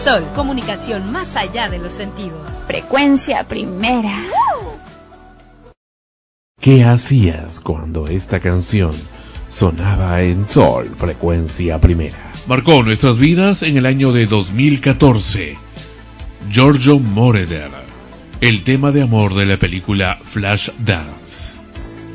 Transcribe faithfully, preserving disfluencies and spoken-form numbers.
Sol, comunicación más allá de los sentidos. Frecuencia Primera. ¿Qué hacías cuando esta canción sonaba en Sol, Frecuencia Primera? Marcó nuestras vidas en el año de dos mil catorce. Giorgio Moroder, el tema de amor de la película Flashdance.